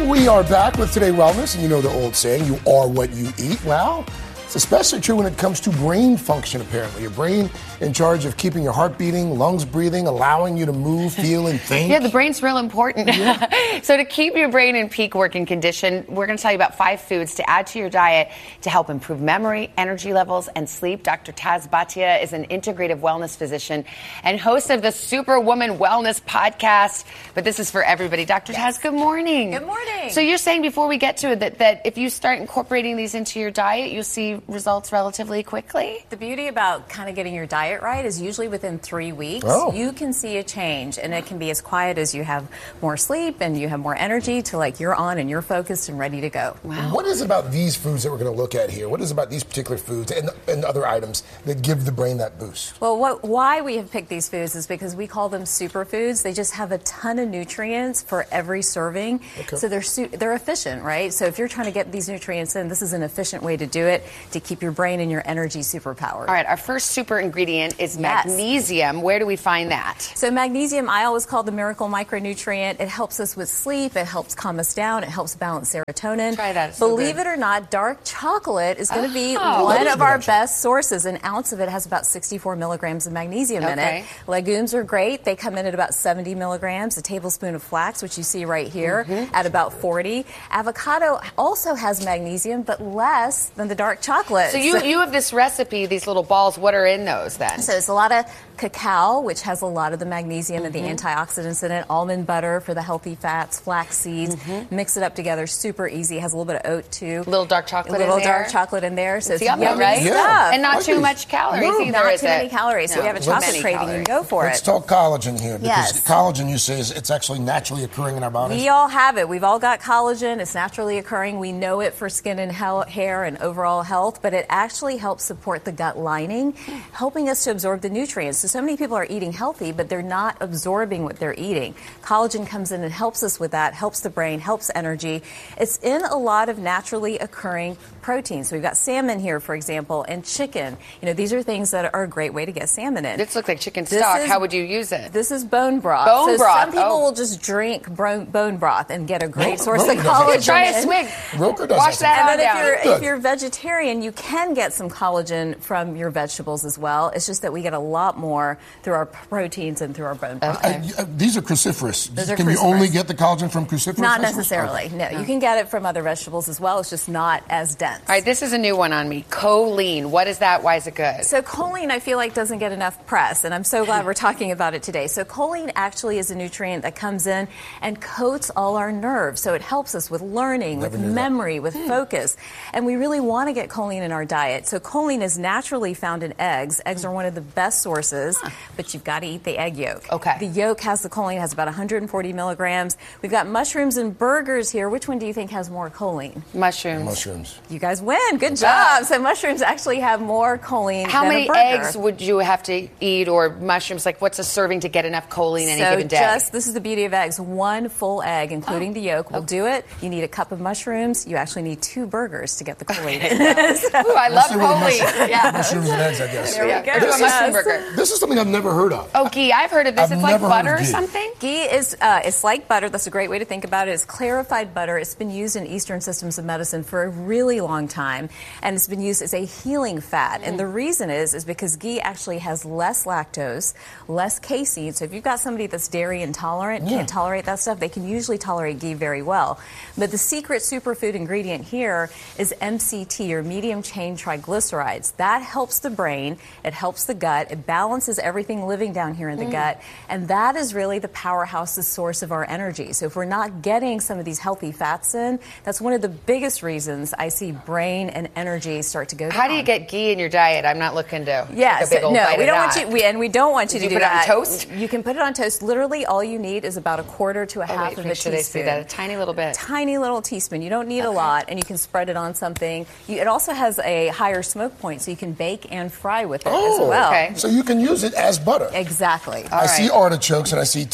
We are back with Today Wellness, and you know the old saying, you are what you eat. Well, it's especially true when it comes to brain function, apparently. Your brain in charge of keeping your heart beating, lungs breathing, allowing you to move, feel, and think. Yeah, the brain's real important. Yeah. So to keep your brain in peak working condition, we're going to tell you about 5 foods to add to your diet to help improve memory, energy levels, and sleep. Dr. Taz Bhatia is an integrative wellness physician and host of the Superwoman Wellness podcast. But this is for everybody. Dr. Taz, good morning. Good morning. So you're saying before we get to it that if you start incorporating these into your diet, you'll see results relatively quickly? The beauty about kind of getting your diet right is usually within 3 weeks, you can see a change. And it can be as quiet as you have more sleep and you have more energy to like you're on and you're focused and ready to go. Wow. What is it about these foods that we're going to look at here? What is it about these particular foods and other items that give the brain that boost? Well, why we have picked these foods is because we call them superfoods. They just have a ton of nutrients for every serving. Okay. So they're efficient, right? So if you're trying to get these nutrients in, this is an efficient way to do it to keep your brain and your energy superpowered. All right, our first super ingredient is magnesium. Where do we find that? So magnesium, I always call the miracle micronutrient. It helps us with sleep. It helps calm us down. It helps balance serotonin. Try that. Believe it or not, dark chocolate is going to be one of our best sources. An ounce of it has about 64 milligrams of magnesium in it. Legumes are great. They come in at about 70 milligrams. A tablespoon of flax, which you see right here, at about 40. Avocado also has magnesium, but less than the dark chocolate. So you have this recipe, these little balls. What are in those then? So it's a lot of cacao, which has a lot of the magnesium and the antioxidants in it. Almond butter for the healthy fats. Flax seeds. Mix it up together. Super easy. Has a little bit of oat too. Little dark chocolate in there. Little dark chocolate in there. So it's yummy, right? Yeah. And not too much calories either. Not too many calories. So if you have a chocolate craving, you can go for it. Let's talk collagen here. Because collagen, you say, it's actually naturally occurring in our bodies. We all have it. We've all got collagen. It's naturally occurring. We know it for skin and hair and overall health, but it actually helps support the gut lining, helping us to absorb the nutrients. So many people are eating healthy, but they're not absorbing what they're eating. Collagen comes in and helps us with that, helps the brain, helps energy. It's in a lot of naturally occurring proteins. So we've got salmon here, for example, and chicken. You know, these are things that are a great way to get salmon in. This looks like chicken stock. How would you use it? This is bone broth. Some people will just drink bone broth and get a great source of collagen. Try a swig. Wash that down. If you're vegetarian, you can get some collagen from your vegetables as well. It's just that we get a lot more through our proteins and through our bone broth. These are cruciferous. Can you only get the collagen from cruciferous? Not necessarily. No, you can get it from other vegetables as well. It's just not as dense. All right, this is a new one on me. Choline. What is that? Why is it good? So choline, I feel like, doesn't get enough press, and I'm so glad we're talking about it today. So choline actually is a nutrient that comes in and coats all our nerves. So it helps us with learning, with memory, with focus. And we really want to get choline in our diet. So choline is naturally found in eggs. Eggs are one of the best sources, but you've got to eat the egg yolk. Okay. The yolk has the choline, has about 140 milligrams. We've got mushrooms and burgers here. Which one do you think has more choline? Mushrooms. You guys win. Good job. So mushrooms actually have more choline How than many a burger. eggs would you have to eat, or mushrooms? Like, what's a serving to get enough choline any given day? This is the beauty of eggs. 1 full egg, including the yolk, will do it. You need a cup of mushrooms. You actually need 2 burgers to get the choline in. Ooh, I love choline. Mushrooms and eggs, I guess. There we go. Do a mushroom burger. This is something I've never heard of. Oh, ghee. I've heard of this. It's like butter or something? Ghee is it's like butter. That's a great way to think about it. It's clarified butter. It's been used in Eastern systems of medicine for a really long time, and it's been used as a healing fat. And the reason is because ghee actually has less lactose, less casein. So if you've got somebody that's dairy intolerant, can't tolerate that stuff, they can usually tolerate ghee very well. But the secret superfood ingredient here is MCT, or medium chain triglycerides. That helps the brain, it helps the gut, it balances everything living down here in the gut, and that is really the powerhouse, the source of our energy. So if we're not getting some of these healthy fats in, that's one of the biggest reasons I see brain and energy start to go down. How do you get ghee in your diet? I'm not looking to Yes, take a big old bite we of don't that. want you. We don't want you to do that. Put it on toast? You can put it on toast. Literally, all you need is about a quarter to a half of a teaspoon. They see that, a tiny little bit. Tiny little teaspoon. You don't need a lot, and you can spread it on something. It also has a higher smoke point, so you can bake and fry with it as well. So you can use it as butter. Exactly. I see artichokes and I see tea.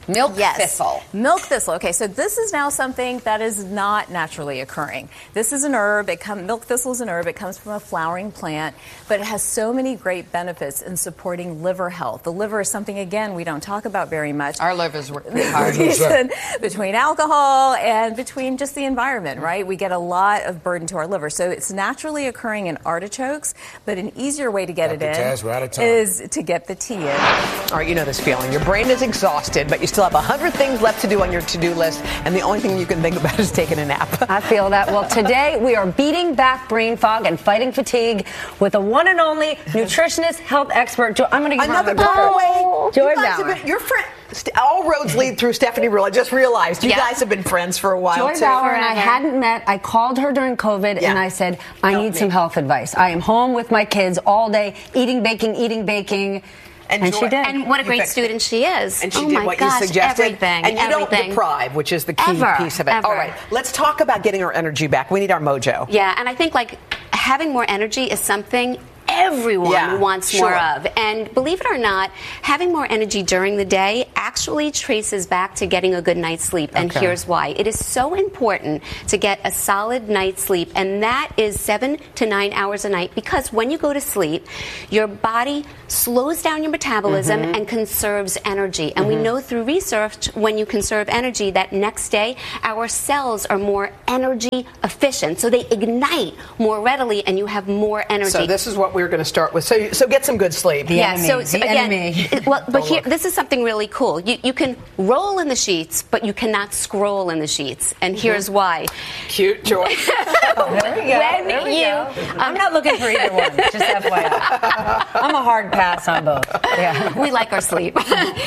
Milk Yes. thistle. Milk thistle. Okay, so this is now something that is not naturally occurring. This is an herb. Milk thistle is an herb. It comes from a flowering plant, but it has so many great benefits in supporting liver health. The liver is something, again, we don't talk about very much. Our livers work pretty hard. Between alcohol and between just the environment, right? We get a lot of burden to our liver. So it's naturally occurring in artichokes, but an easier way to get it in Taz, we're out of time. is to get the tea in. All right, you know this feeling. Your brain is exhausted, but you still have 100 things left to do on your to-do list, and the only thing you can think about is taking a nap. I feel that. Well, today we are beating back brain fog and fighting fatigue with the one and only nutritionist, health expert. I'm going to give Another her a Joy Joy Bauer. Bauer. Your friend. All roads lead through Stephanie Ruhle. I just realized you Yeah. guys have been friends for a while. Joy too. Bauer and I hadn't met. I called her during COVID Yeah. and I said, I Help need me. some health advice. I am home with my kids all day, eating baking. And Joy- she did. And what a You great fixed student she is. And she oh did my what gosh, you suggested. everything. And you don't everything. deprive, which is the key Ever, piece of it. ever. All right, let's talk about getting our energy back. We need our mojo. Yeah, and I think like having more energy is something everyone wants more sure. of. And believe it or not, having more energy during the day actually traces back to getting a good night's sleep. And Okay. here's why. It is so important to get a solid night's sleep, and that is 7 to 9 hours a night, because when you go to sleep, your body slows down your metabolism and conserves energy. And we know through research, when you conserve energy, that next day our cells are more energy efficient. So they ignite more readily and you have more energy. So this is what we're going to start with. So get some good sleep. So the again, enemy. but here, this is something really cool. You can roll in the sheets, but you cannot scroll in the sheets. And here's why. Cute, Joy. There we go. I'm not looking for either one, just FYI. I'm a hard pass on both. Yeah. We like our sleep.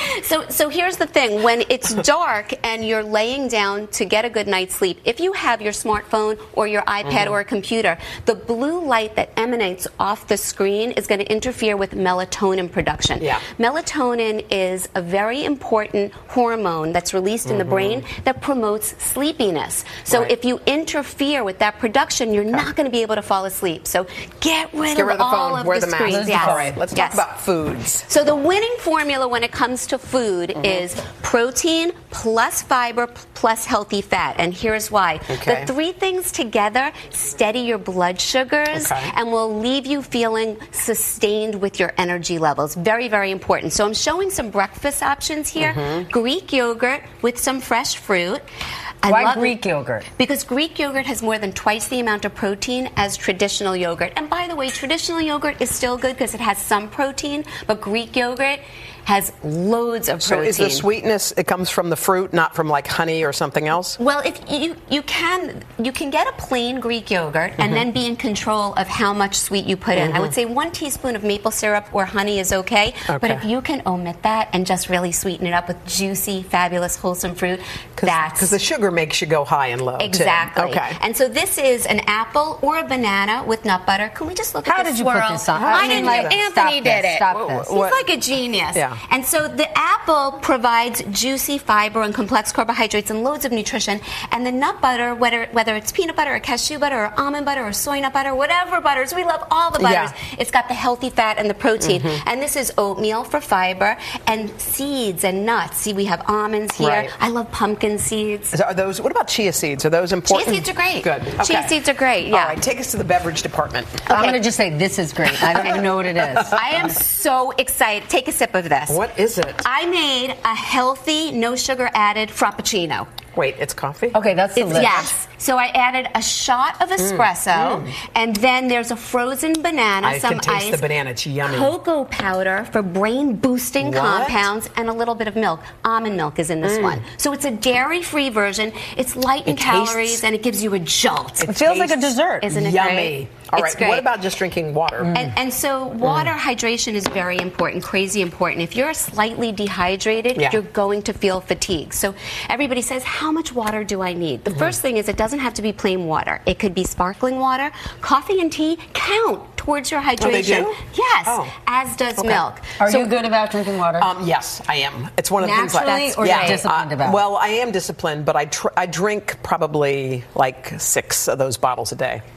So here's the thing. When it's dark and you're laying down to get a good night's sleep, if you have your smartphone or your iPad or a computer, the blue light that emanates off the screen is going to interfere with melatonin production. Yeah. Melatonin is a very important hormone that's released in the brain that promotes sleepiness. So Right. if you interfere with that production, you're not going to be able to fall asleep. So get rid Get rid of of the all phone. of Wear the the mask. screens. Yes. All right, let's talk Yes. about foods. So the winning formula when it comes to food is protein plus fiber plus healthy fat. And here's why. Okay. The three things together steady your blood sugars Okay. and will leave you feeling sustained with your energy levels. Very, very important. So I'm showing some breakfast options here. Greek yogurt with some fresh fruit. I Why love Greek yogurt? Because Greek yogurt has more than twice the amount of protein as traditional yogurt. And by the way, traditional yogurt is still good because it has some protein, but Greek yogurt has loads of So protein. is the sweetness, it comes from the fruit, not from like honey or something else? Well, if you can get a plain Greek yogurt and then be in control of how much sweet you put in. I would say 1 teaspoon of maple syrup or honey is okay. But Okay. if you can omit that and just really sweeten it up with juicy, fabulous, wholesome fruit, that's Because the sugar makes you go high and low, too. exactly. Okay. And so this is an apple or a banana with nut butter. Can we just look How at the did you swirl? put this on? I mean, didn't. like, Anthony stop did this, it. Stop this. He's like a genius. Yeah. And so the apple provides juicy fiber and complex carbohydrates and loads of nutrition. And the nut butter, whether it's peanut butter or cashew butter or almond butter or soy nut butter, whatever butters, we love all the butters. Yeah. It's got the healthy fat and the protein. And this is oatmeal for fiber and seeds and nuts. See, we have almonds here. Right. I love pumpkin seeds. Are those? What about chia seeds? Are those important? Chia seeds are great. Good. Chia Okay. seeds are great, yeah. All right, take us to the beverage department. I'm going to just say this is great. I don't even know what it is. I am so excited. Take a sip of this. What is it? I made a healthy, no sugar added frappuccino. Wait, it's coffee? Okay, that's the list. Yes. So I added a shot of espresso, and then there's a frozen banana, I some can taste ice, the banana. It's yummy. cocoa powder for brain boosting What? compounds, and a little bit of milk. Almond milk is in this one. So it's a dairy-free version. It's light in It calories, tastes- and it gives you a jolt. It feels like a tastes dessert. Isn't it yummy. great? All It's right, great. what about just drinking water? And so water hydration is very important, crazy important. If you're slightly dehydrated, Yeah. you're going to feel fatigue. So everybody says, how much water do I need? The first thing is it doesn't have to be plain water. It could be sparkling water. Coffee and tea count towards your hydration. they do? Yes, Oh. as does Okay. milk. Are So- you good about drinking water? Yes, I am. It's one of the things like Naturally, or you're disciplined about it? Well, I am disciplined, but I drink probably like 6 of those bottles a day.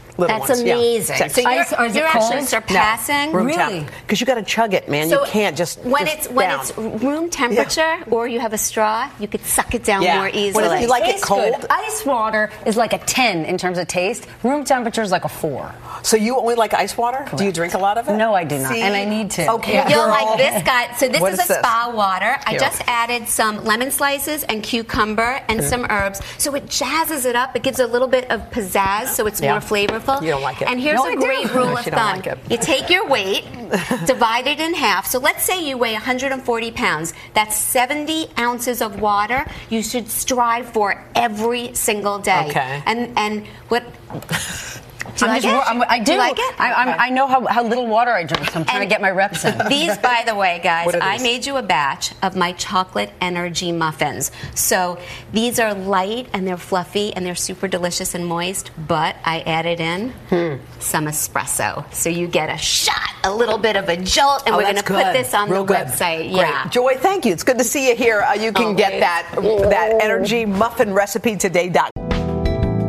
little That's ones. amazing. Yeah. So you're actually surpassing. Room temp. Because you got to chug it, man. So you can't just when just it's room temperature, or you have a straw, you could suck it down more easily. What if you like it cold? Good. Ice water is like a 10 in terms of taste. Room temperature is like a 4. So you only like ice water? Correct. Do you drink a lot of it? No, I do not, and I need to. Okay, You'll like this, guy. So this What is is a this? spa water. I Here. just added some lemon slices and cucumber and some herbs. So it jazzes it up. It gives a little bit of pizzazz, so it's more flavorful. You don't like it. And here's No, a I do. great rule No, of she don't thumb. like it. You take your weight, divide it in half. So let's say you weigh 140 pounds. That's 70 ounces of water you should strive for every single day. Okay. And what... Do you I like it? do. You like it? I know how little water I drink, so I'm trying to get my reps in. These, by the way, guys, What are I these? made you a batch of my chocolate energy muffins. So these are light and they're fluffy and they're super delicious and moist, but I added in some espresso. So you get a shot, a little bit of a jolt, and we're going to put this on Real the good. website. Great. Yeah. Joy, thank you. It's good to see you here. You can get that energy muffin recipe today.com.